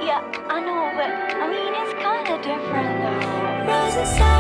Yeah, I know, but I mean, it's kinda different though. Roses